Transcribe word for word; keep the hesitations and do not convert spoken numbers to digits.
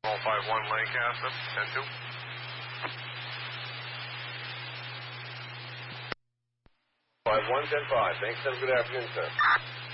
All five one Lancaster, ten two. five one, ten five. Thanks, and good afternoon, sir.